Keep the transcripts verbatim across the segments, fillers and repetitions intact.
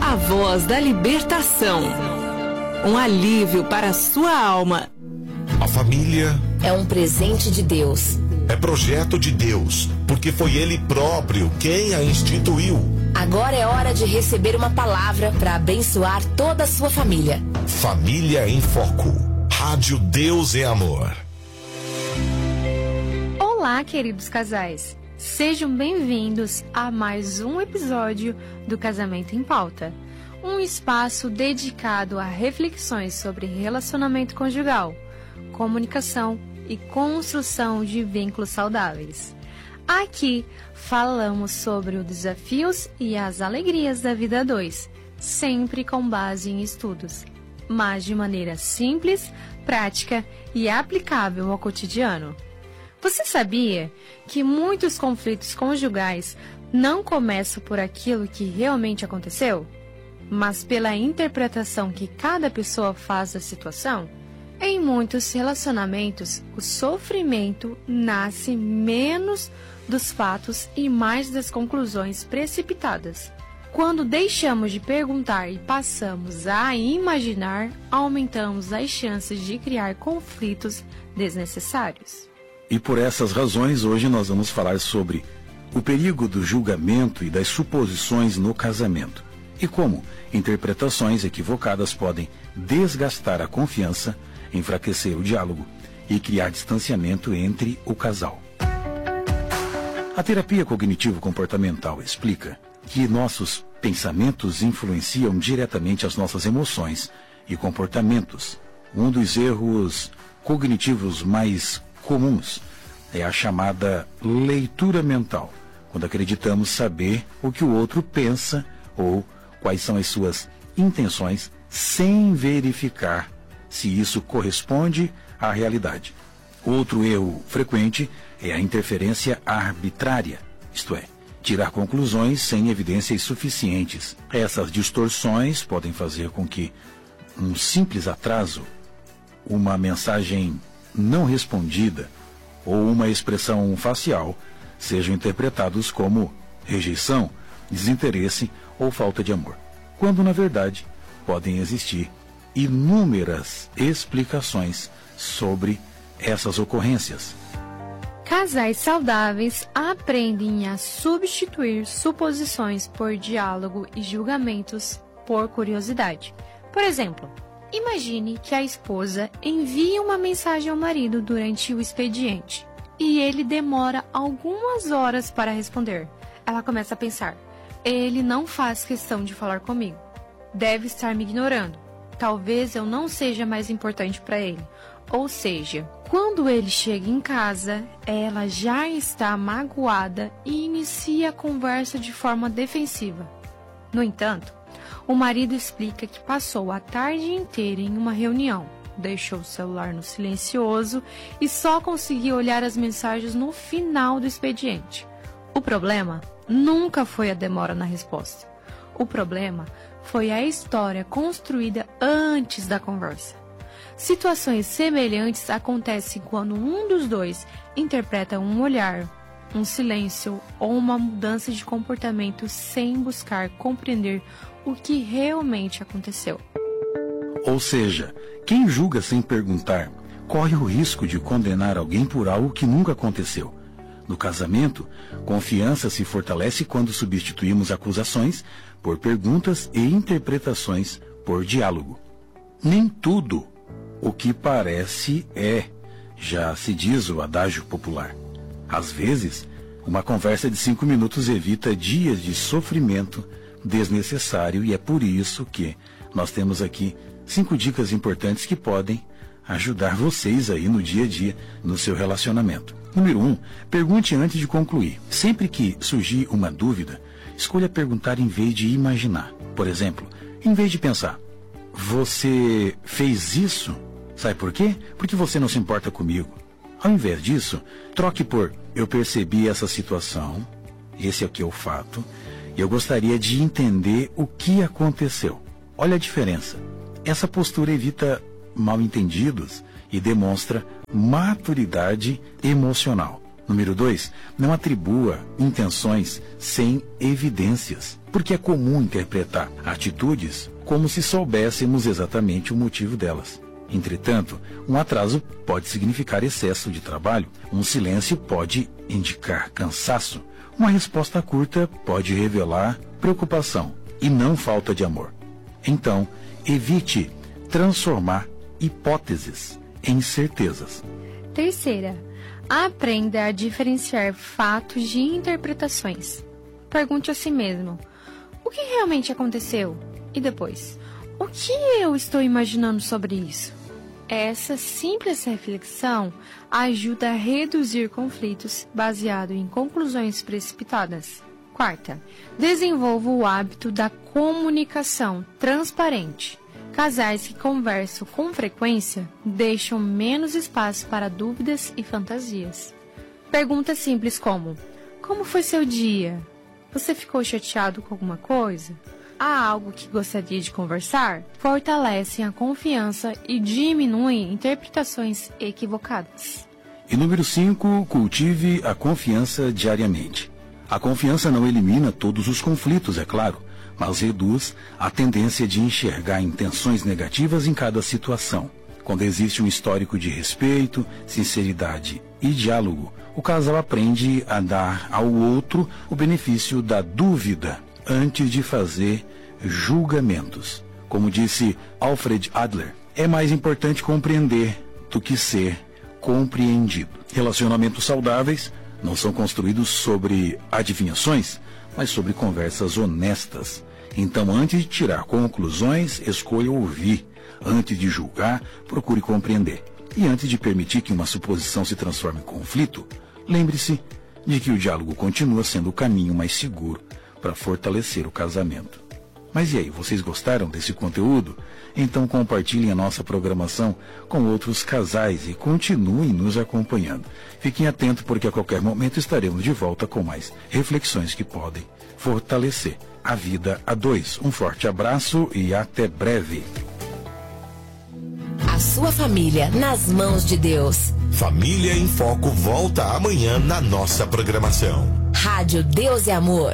A voz da libertação. Um alívio para a sua alma. A família é um presente de Deus. É projeto de Deus, porque foi Ele próprio quem a instituiu. Agora é hora de receber uma palavra para abençoar toda a sua família. Família em Foco. Rádio Deus é Amor. Olá, queridos casais. Sejam bem-vindos a mais um episódio do Casamento em Pauta. Um espaço dedicado a reflexões sobre relacionamento conjugal, comunicação e construção de vínculos saudáveis. Aqui falamos sobre os desafios e as alegrias da vida a dois, sempre com base em estudos, mas de maneira simples, prática e aplicável ao cotidiano. Você sabia que muitos conflitos conjugais não começam por aquilo que realmente aconteceu, mas pela interpretação que cada pessoa faz da situação? Em muitos relacionamentos, o sofrimento nasce menos dos fatos e mais das conclusões precipitadas. Quando deixamos de perguntar e passamos a imaginar, aumentamos as chances de criar conflitos desnecessários. E por essas razões, hoje nós vamos falar sobre o perigo do julgamento e das suposições no casamento e como interpretações equivocadas podem desgastar a confiança, enfraquecer o diálogo e criar distanciamento entre o casal. A terapia cognitivo-comportamental explica que nossos pensamentos influenciam diretamente as nossas emoções e comportamentos. Um dos erros cognitivos mais comuns é a chamada leitura mental, quando acreditamos saber o que o outro pensa ou quais são as suas intenções sem verificar se isso corresponde à realidade. Outro erro frequente é a interferência arbitrária, isto é, tirar conclusões sem evidências suficientes. Essas distorções podem fazer com que um simples atraso, uma mensagem não respondida ou uma expressão facial sejam interpretados como rejeição, desinteresse ou falta de amor, quando na verdade podem existir inúmeras explicações sobre essas ocorrências. Casais saudáveis aprendem a substituir suposições por diálogo e julgamentos por curiosidade. Por exemplo, imagine que a esposa envia uma mensagem ao marido durante o expediente e ele demora algumas horas para responder. Ela começa a pensar: ele não faz questão de falar comigo, deve estar me ignorando, talvez eu não seja mais importante para ele. Ou seja, quando ele chega em casa, ela já está magoada e inicia a conversa de forma defensiva. No entanto, o marido explica que passou a tarde inteira em uma reunião, deixou o celular no silencioso e só conseguiu olhar as mensagens no final do expediente. O problema nunca foi a demora na resposta. O problema foi a história construída antes da conversa. Situações semelhantes acontecem quando um dos dois interpreta um olhar, um silêncio ou uma mudança de comportamento sem buscar compreender o que realmente aconteceu. Ou seja, quem julga sem perguntar corre o risco de condenar alguém por algo que nunca aconteceu. No casamento, confiança se fortalece quando substituímos acusações por perguntas e interpretações por diálogo. Nem tudo o que parece é, já se diz o adágio popular. Às vezes, uma conversa de cinco minutos evita dias de sofrimento desnecessário e é por isso que nós temos aqui cinco dicas importantes que podem ajudar vocês aí no dia a dia, no seu relacionamento. Número um, pergunte antes de concluir. Sempre que surgir uma dúvida, escolha perguntar em vez de imaginar. Por exemplo, em vez de pensar: você fez isso? Sabe por quê? Porque você não se importa comigo. Ao invés disso, troque por: eu percebi essa situação, esse aqui é o fato, e eu gostaria de entender o que aconteceu. Olha a diferença. Essa postura evita mal-entendidos e demonstra maturidade emocional. Número dois, não atribua intenções sem evidências, porque é comum interpretar atitudes como se soubéssemos exatamente o motivo delas. Entretanto, um atraso pode significar excesso de trabalho, um silêncio pode indicar cansaço, uma resposta curta pode revelar preocupação e não falta de amor. Então, evite transformar hipóteses em certezas. Terceira, aprenda a diferenciar fatos de interpretações. Pergunte a si mesmo: o que realmente aconteceu? E depois, o que eu estou imaginando sobre isso? Essa simples reflexão ajuda a reduzir conflitos baseado em conclusões precipitadas. Quarta, desenvolva o hábito da comunicação transparente. Casais que conversam com frequência deixam menos espaço para dúvidas e fantasias. Perguntas simples como: como foi seu dia? Você ficou chateado com alguma coisa? Há algo que gostaria de conversar? Fortalecem a confiança e diminuem interpretações equivocadas. E número cinco, cultive a confiança diariamente. A confiança não elimina todos os conflitos, é claro, mas reduz a tendência de enxergar intenções negativas em cada situação. Quando existe um histórico de respeito, sinceridade e diálogo, o casal aprende a dar ao outro o benefício da dúvida antes de fazer julgamentos. Como disse Alfred Adler, é mais importante compreender do que ser compreendido. Relacionamentos saudáveis não são construídos sobre adivinhações, mas sobre conversas honestas. Então, antes de tirar conclusões, escolha ouvir. Antes de julgar, procure compreender. E antes de permitir que uma suposição se transforme em conflito, lembre-se de que o diálogo continua sendo o caminho mais seguro para fortalecer o casamento. Mas e aí, vocês gostaram desse conteúdo? Então compartilhem a nossa programação com outros casais e continuem nos acompanhando. Fiquem atentos porque a qualquer momento estaremos de volta com mais reflexões que podem fortalecer a vida a dois. Um forte abraço e até breve. A sua família nas mãos de Deus. Família em Foco volta amanhã na nossa programação. Rádio Deus e Amor.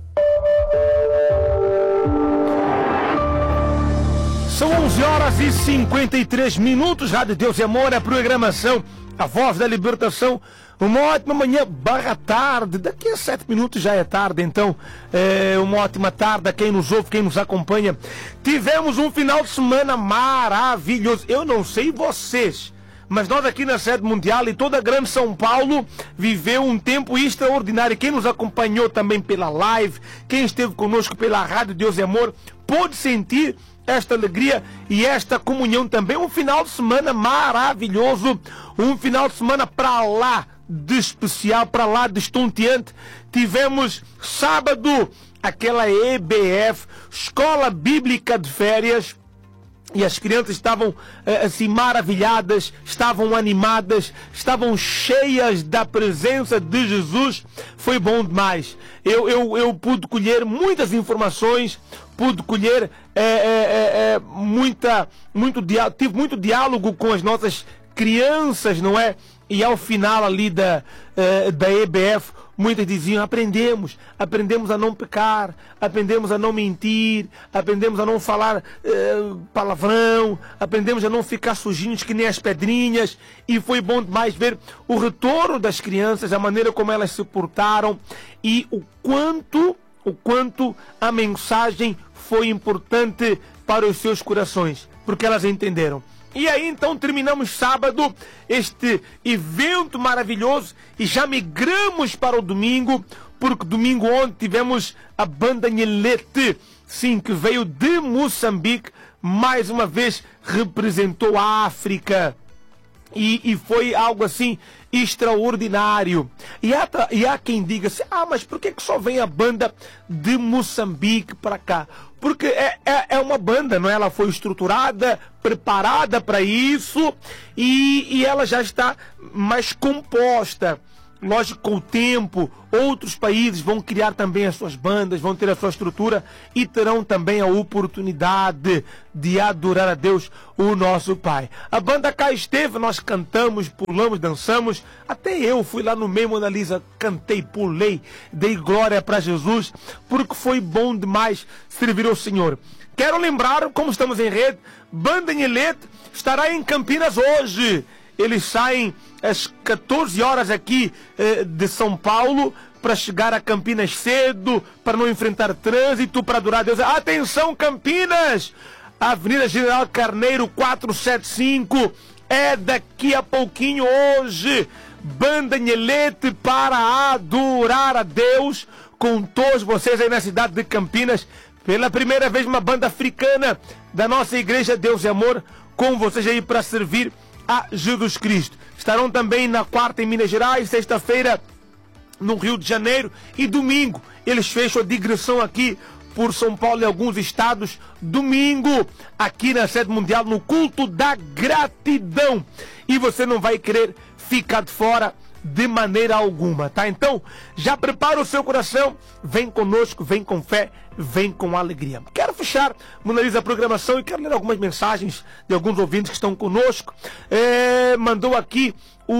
São onze horas e cinquenta e três minutos. Rádio Deus e Amor, a programação, a voz da libertação. Uma ótima manhã barra tarde. Daqui a sete minutos já é tarde, então é uma ótima tarde a quem nos ouve, quem nos acompanha. Tivemos um final de semana maravilhoso. Eu não sei vocês, mas nós aqui na sede mundial e toda a grande São Paulo viveu um tempo extraordinário. Quem nos acompanhou também pela live, quem esteve conosco pela Rádio Deus e Amor, pôde sentir esta alegria e esta comunhão também. Um final de semana maravilhoso, um final de semana para lá de especial, para lá de estonteante. Tivemos sábado aquela E B F, Escola Bíblica de Férias, e as crianças estavam assim maravilhadas, estavam animadas, estavam cheias da presença de Jesus. Foi bom demais. Eu, eu, eu pude colher muitas informações, pude colher é, é, é, muita, muito diálogo, tive muito diálogo com as nossas crianças, não é? E ao final ali da, uh, da E B F, muitas diziam: aprendemos, aprendemos a não pecar, aprendemos a não mentir, aprendemos a não falar uh, palavrão, aprendemos a não ficar sujinhos que nem as pedrinhas. E foi bom demais ver o retorno das crianças, a maneira como elas se portaram e o quanto, o quanto a mensagem foi importante para os seus corações, porque elas entenderam. E aí então terminamos sábado este evento maravilhoso e já migramos para o domingo, porque domingo ontem tivemos a banda Nhelete, sim, que veio de Moçambique, mais uma vez representou a África. E, e foi algo assim extraordinário. E há, e há quem diga assim: ah, mas por que, que só vem a banda de Moçambique para cá? Porque é, é, é uma banda, não é? Ela foi estruturada, preparada para isso e, e ela já está mais composta. lógico, com o tempo, outros países vão criar também as suas bandas, vão ter a sua estrutura e terão também a oportunidade de adorar a Deus, o nosso Pai. A banda cá esteve, nós cantamos, pulamos, dançamos, até eu fui lá no meio, Mona Lisa, cantei, pulei, dei glória para Jesus, porque foi bom demais servir ao Senhor. Quero lembrar, como estamos em rede, Banda Nhelete estará em Campinas hoje. Eles saem às catorze horas aqui eh, de São Paulo para chegar a Campinas cedo, para não enfrentar trânsito, para adorar a Deus. Atenção, Campinas! Avenida General Carneiro quatrocentos e setenta e cinco é daqui a pouquinho hoje. Banda Nhelete para adorar a Deus com todos vocês aí na cidade de Campinas. Pela primeira vez uma banda africana da nossa igreja Deus é Amor com vocês aí para servir a Jesus Cristo. Estarão também na quarta em Minas Gerais, sexta-feira no Rio de Janeiro e domingo eles fecham a digressão aqui por São Paulo e alguns estados, domingo aqui na sede mundial no culto da gratidão. E você não vai querer ficar de fora de maneira alguma, tá? Então, já prepara o seu coração, vem conosco, vem com fé, vem com alegria. Quero fechar, Mona Lisa, a programação e quero ler algumas mensagens de alguns ouvintes que estão conosco. É, mandou aqui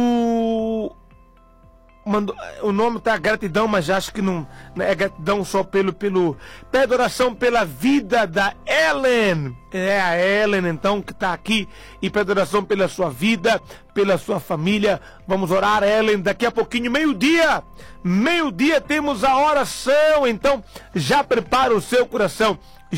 o... Mandou, o nome tá gratidão, mas acho que não, não é gratidão só pelo, pelo... Pede oração pela vida da Ellen. É a Ellen, então, que está aqui. E pede oração pela sua vida, pela sua família. Vamos orar, Ellen, daqui a pouquinho, meio-dia. Meio-dia temos a oração. Então, já prepara o seu coração.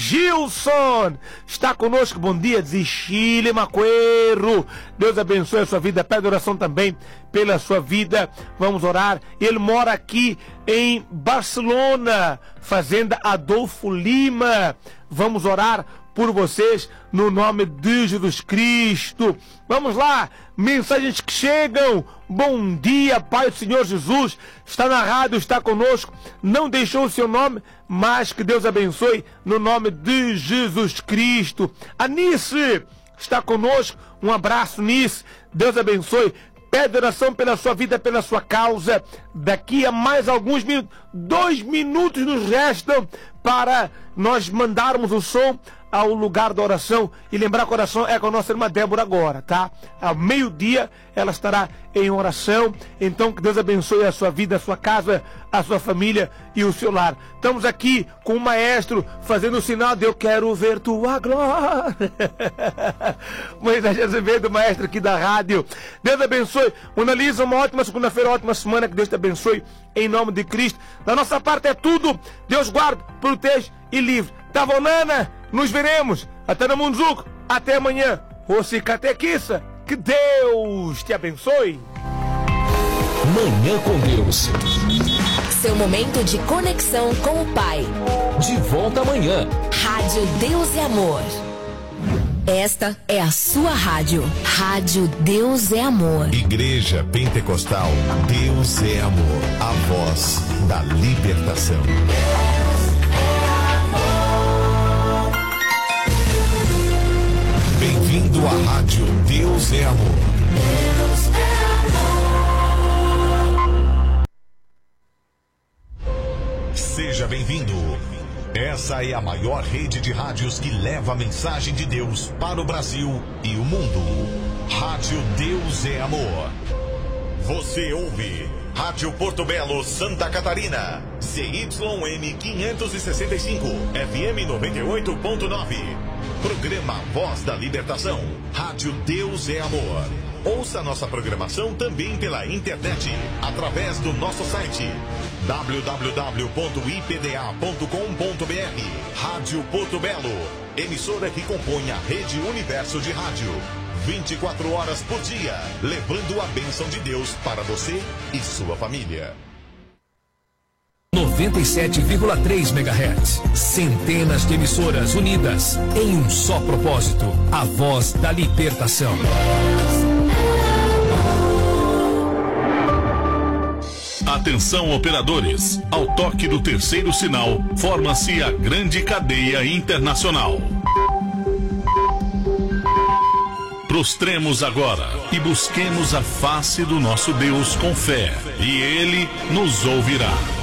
Gilson está conosco, bom dia, de Chile, Macoeiro. Deus abençoe a sua vida, pede oração também pela sua vida. Vamos orar. Ele mora aqui em Barcelona, Fazenda Adolfo Lima. Vamos orar por vocês no nome de Jesus Cristo. Vamos lá, mensagens que chegam. Bom dia, Pai do Senhor Jesus, está na rádio, está conosco, não deixou o seu nome, mas que Deus abençoe no nome de Jesus Cristo. Anice está conosco, um abraço, Nice, Deus abençoe. Pede oração pela sua vida, pela sua causa. Daqui a mais alguns minutos, dois minutos nos restam para nós mandarmos o som ao lugar da oração. E lembrar que a oração é com a nossa irmã Débora agora, tá? Ao meio-dia ela estará em oração. Então que Deus abençoe a sua vida, a sua casa, a sua família e o seu lar. Estamos aqui com o maestro fazendo o sinal de eu quero ver tua glória. Moisés Azevedo, maestro aqui da rádio. Deus abençoe. Mona Lisa, uma ótima segunda-feira, uma ótima semana. Que Deus te abençoe em nome de Cristo. Da nossa parte é tudo. Deus guarde, proteja e livre. Tavonana, nos veremos. Até no Munzuco. Até amanhã. Você catequiça. Que Deus te abençoe. Manhã com Deus. Seu momento de conexão com o Pai. De volta amanhã. Rádio Deus é Amor. Esta é a sua rádio. Rádio Deus é Amor. Igreja Pentecostal Deus é Amor. A voz da libertação. Bem-vindo à rádio Deus é Amor. Deus é amor. Seja bem-vindo. Essa é a maior rede de rádios que leva a mensagem de Deus para o Brasil e o mundo. Rádio Deus é Amor. Você ouve Rádio Porto Belo, Santa Catarina, C Y M quinhentos e sessenta e cinco, F M noventa e oito ponto nove. Programa Voz da Libertação. Rádio Deus é Amor. Ouça nossa programação também pela internet, através do nosso site w w w ponto i p d a ponto com ponto b r. Rádio Porto Belo, emissora que compõe a Rede Universo de Rádio. vinte e quatro horas por dia, levando a bênção de Deus para você e sua família. noventa e sete vírgula três megahertz. Centenas de emissoras unidas em um só propósito. A voz da libertação. Atenção, operadores. Ao toque do terceiro sinal, forma-se a grande cadeia internacional. Prostremos agora e busquemos a face do nosso Deus com fé, e Ele nos ouvirá.